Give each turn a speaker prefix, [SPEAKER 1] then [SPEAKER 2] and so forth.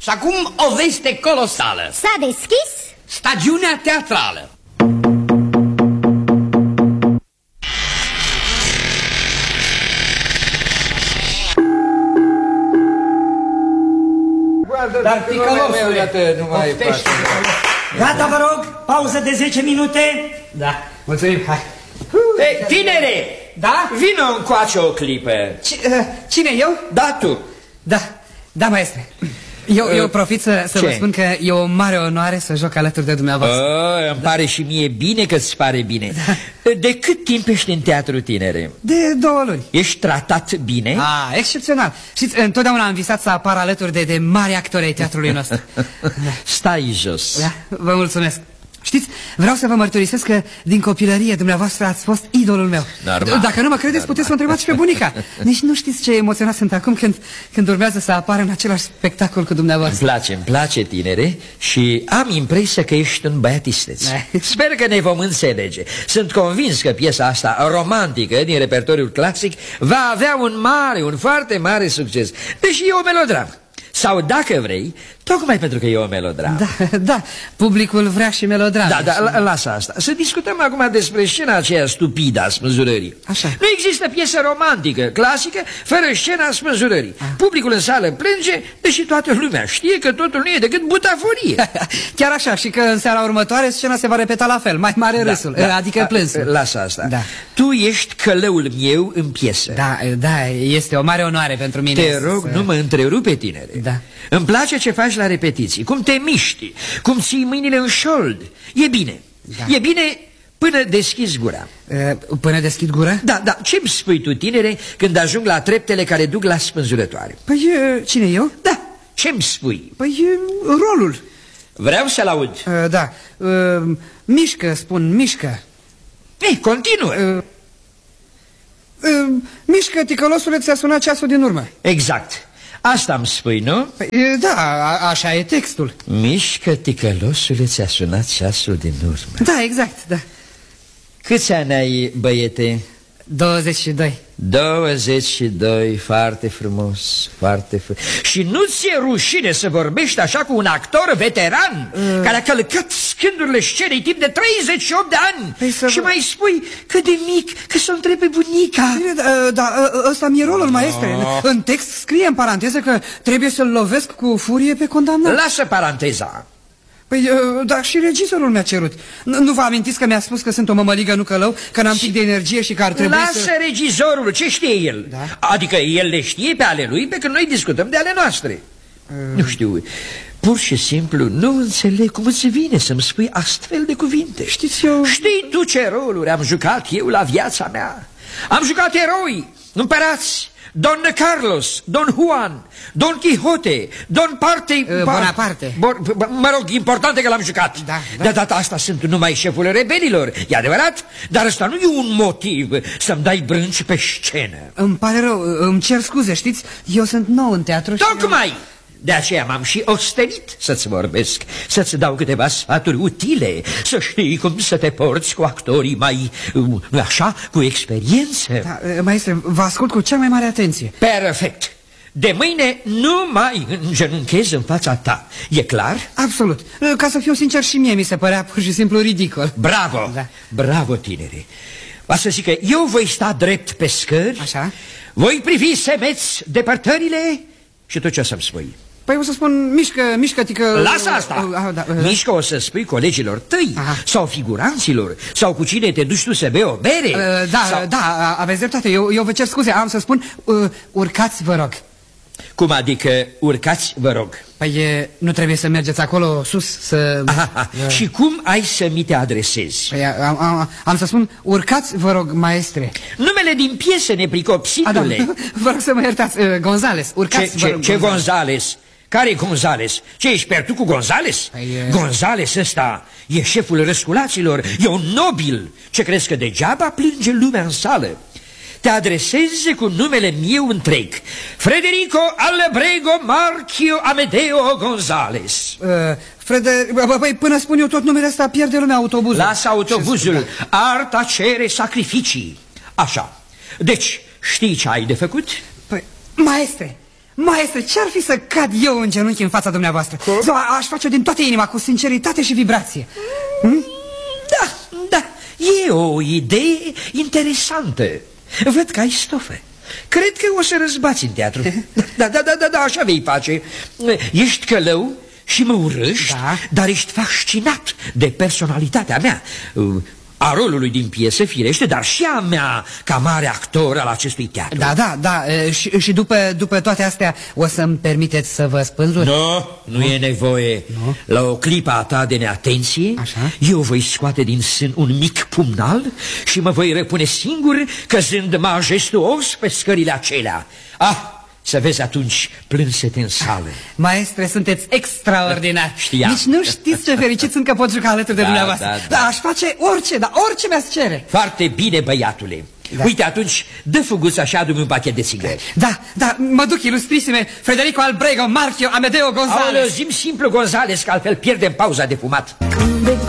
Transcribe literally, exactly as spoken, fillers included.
[SPEAKER 1] Și acum o veste colosală.
[SPEAKER 2] S-a deschis?
[SPEAKER 1] Stagiunea teatrală.
[SPEAKER 3] Dar ticălosule,
[SPEAKER 4] nu mai
[SPEAKER 3] poftește.
[SPEAKER 4] Gata, vă rog, pauză de zece minute.
[SPEAKER 3] Da, mulțumim, hai.
[SPEAKER 1] Ei, tinere,
[SPEAKER 3] Da?
[SPEAKER 1] vină încoace o clipă.
[SPEAKER 3] Cine, eu?
[SPEAKER 1] Da, tu.
[SPEAKER 3] Da, da, maestre. Eu, eu profit să, să vă spun că e o mare onoare să joc alături de dumneavoastră.
[SPEAKER 1] Oh, îmi pare și mie bine că îți pare bine. Da. De cât timp ești în teatru, tinere?
[SPEAKER 3] De două luni.
[SPEAKER 1] Ești tratat bine?
[SPEAKER 3] Ah, excepțional. Știți, întotdeauna am visat să apar alături de, de mari actori ai teatrului nostru.
[SPEAKER 1] Stai jos.
[SPEAKER 3] Da, vă mulțumesc. Știți, vreau să vă mărturisesc că din copilărie dumneavoastră ați fost idolul meu.
[SPEAKER 1] Normal.
[SPEAKER 3] Dacă nu mă credeți, puteți să o întrebați și pe bunica. Nici nu știți ce emoționat sunt acum când, când urmează să apară în același spectacol cu dumneavoastră.
[SPEAKER 1] Îmi place, îmi place, tinere, și am impresia că ești un băiat isteț. Sper că ne vom înțelege. Sunt convins că piesa asta romantică din repertoriul clasic va avea un mare, un foarte mare succes. Deși e o melodramă. Sau, dacă vrei, tocmai pentru că e o melodramă.
[SPEAKER 3] Da, da, publicul vrea și melodrame.
[SPEAKER 1] Da, da, lasă asta. Să discutăm acum despre scena aceea stupidă a spânzurării.
[SPEAKER 3] Așa.
[SPEAKER 1] Nu există piesă romantică, clasică, fără scena spânzurării. Ah. Publicul în sală plânge, deși toată lumea știe că totul nu e decât butaforie.
[SPEAKER 3] Chiar așa, și că în seara următoare scena se va repeta la fel, mai mare
[SPEAKER 1] da,
[SPEAKER 3] râsul,
[SPEAKER 1] da,
[SPEAKER 3] adică plânsul.
[SPEAKER 1] Lasă asta.
[SPEAKER 3] Da.
[SPEAKER 1] Tu ești călăul meu în piesă.
[SPEAKER 3] Da, da, este o mare onoare pentru mine.
[SPEAKER 1] Te rog,
[SPEAKER 3] să...
[SPEAKER 1] nu mă întrerupe, tinere.
[SPEAKER 3] Da.
[SPEAKER 1] Îmi place ce faci la repetiții, cum te miști, cum ții mâinile în șold. E bine. Da. E bine până deschizi gura.
[SPEAKER 3] Uh, până deschid gura?
[SPEAKER 1] Da, da. Ce-mi spui tu, tinere, când ajung la treptele care duc la spânzurătoare?
[SPEAKER 3] Păi, uh, cine, eu?
[SPEAKER 1] Da. Ce-mi spui?
[SPEAKER 3] Păi, uh, rolul.
[SPEAKER 1] Vreau să-l aud.
[SPEAKER 3] Uh, da. Uh, mișcă, spun, mișcă.
[SPEAKER 1] Ei, continuă.
[SPEAKER 3] Uh, uh, mișcă, ticălosule, ți-a sunat ceasul din urmă.
[SPEAKER 1] Exact. Asta îmi spui, nu?
[SPEAKER 3] Păi, da, a, așa e textul.
[SPEAKER 1] Mișcă, ticălosule, ți-a sunat ceasul din urmă.
[SPEAKER 3] Da, exact, da.
[SPEAKER 1] Câți ani ai, băiete?
[SPEAKER 3] douăzeci și doi.
[SPEAKER 1] douăzeci și doi, foarte frumos, foarte frumos. Și nu ți-e rușine să vorbești așa cu un actor veteran uh... care a călcat scândurile scenei timp de treizeci și opt de ani? Păi să... Și mai spui cât de mic, că să o întrebe bunica.
[SPEAKER 3] Bine, da, da, ăsta mi-e rolul, maestre. Oh. În text scrie în paranteză că trebuie să-l lovesc cu furie pe condamnat.
[SPEAKER 1] Lasă paranteza.
[SPEAKER 3] Păi, dar și regizorul mi-a cerut. Nu vă amintiți că mi-a spus că sunt o mămăligă, nu călău, că n-am pic de energie și că ar trebui
[SPEAKER 1] Lasă
[SPEAKER 3] să...
[SPEAKER 1] regizorul, ce știe el?
[SPEAKER 3] Da?
[SPEAKER 1] Adică el le știe pe ale lui, pe când noi discutăm de ale noastre. uh... Nu știu, pur și simplu nu înțeleg cum îți vine să-mi spui astfel de cuvinte.
[SPEAKER 3] Știți, eu...
[SPEAKER 1] Știi tu ce roluri am jucat eu la viața mea? Am jucat eroi, împărați, Don Carlos, Don Juan, Don Quixote, Don Parte...
[SPEAKER 3] Uh, Bonaparte.
[SPEAKER 1] Bon, mă rog, important e că l-am jucat.
[SPEAKER 3] Da, da.
[SPEAKER 1] De data asta sunt numai șeful rebelilor, e adevărat? Dar ăsta nu e un motiv să-mi dai brânci pe scenă.
[SPEAKER 3] Îmi pare rău, îmi cer scuze, știți? Eu sunt nou în teatru și...
[SPEAKER 1] Tocmai! Eu... De aceea m-am și ostenit să-ți vorbesc, să-ți dau câteva sfaturi utile, să știi cum să te porți cu actorii mai, așa, cu experiență.
[SPEAKER 3] Da, maestre, vă ascult cu cea mai mare atenție.
[SPEAKER 1] Perfect. De mâine nu mai îngenunchez în fața ta. E clar?
[SPEAKER 3] Absolut. Ca să fiu sincer, și mie mi se părea pur și simplu ridicol.
[SPEAKER 1] Bravo, da. Bravo, tinere. Va să zic că eu voi sta drept pe scări.
[SPEAKER 3] Așa.
[SPEAKER 1] Voi privi semeți depărtările și tot ce o să-mi spui.
[SPEAKER 3] Păi o să spun, mișcă, mișcă-tică...
[SPEAKER 1] Lasă asta!
[SPEAKER 3] Uh, uh, da, uh,
[SPEAKER 1] mișcă o să spui colegilor tăi. Aha. Sau figuranților, sau cu cine te duci tu să bei o bere.
[SPEAKER 3] uh, Da, sau... da, aveți dreptate, eu, eu vă cer scuze, am să spun, uh, urcați, vă rog.
[SPEAKER 1] Cum adică urcați, vă rog?
[SPEAKER 3] Păi e, nu trebuie să mergeți acolo sus să...
[SPEAKER 1] Aha, uh... Și cum ai să mi te adresezi?
[SPEAKER 3] Păi am, am, am să spun, urcați, vă rog, maestre.
[SPEAKER 1] Numele din piesă, nepricopsitule.
[SPEAKER 3] Da, vă rog să mă iertați, uh, Gonzales, urcați,
[SPEAKER 1] ce,
[SPEAKER 3] vă rog,
[SPEAKER 1] ce, ce Gonzales? Care-i Gonzales? Ce, ești per tu cu Gonzales?
[SPEAKER 3] Păi, e...
[SPEAKER 1] Gonzales ăsta e șeful răsculaților, e un nobil. Ce crezi că degeaba plânge lumea în sală? Te adresezi cu numele meu întreg, Federico Albrego Marchio Amedeo Gonzales.
[SPEAKER 3] uh, Frede... Păi până spun eu tot numele ăsta pierde lumea autobuzul.
[SPEAKER 1] Lasă autobuzul, da. Arta cere sacrificii. Așa, deci știi ce ai de făcut?
[SPEAKER 3] Păi, maestre, Maestre, ce-ar fi să cad eu în genunchi în fața dumneavoastră? Sau aș face-o din toată inima, cu sinceritate și vibrație. Hm?
[SPEAKER 1] Da, da, e o idee interesantă. Văd că ai stofă. Cred că o să răzbați în teatru. Da, da, da, da, da, așa vei face. Ești călău și mă urăști,
[SPEAKER 3] da.
[SPEAKER 1] Dar ești fascinat de personalitatea mea, a rolului din piesă, firește, dar și a mea ca mare actor al acestui teatru.
[SPEAKER 3] Da, da, da, și, și după, după toate astea o să-mi permiteți să vă spânzur?
[SPEAKER 1] Nu, nu e nevoie. No. La o clipă a ta de neatenție, așa? Eu voi scoate din sân un mic pumnal și mă voi răpune singur, căzând majestuos pe scările acelea. Ah, să vezi atunci plânsete în sală.
[SPEAKER 3] Maestre, sunteți extraordinar.
[SPEAKER 1] Știam.
[SPEAKER 3] Nici nu știți ce fericit sunt că pot juca alături de
[SPEAKER 1] da,
[SPEAKER 3] dumneavoastră.
[SPEAKER 1] Da, da.
[SPEAKER 3] Da, aș face orice, dar orice mi-ați cere.
[SPEAKER 1] Foarte bine, băiatule. Da. Uite, atunci, dă fuguță așa, adu-mi un pachet de țigări.
[SPEAKER 3] Da, da, mă duc, ilustrisime Federico Albrego, Marchio, Amedeo González.
[SPEAKER 1] Aoleu, zi-mi simplu, González, că altfel pierdem pauza de fumat.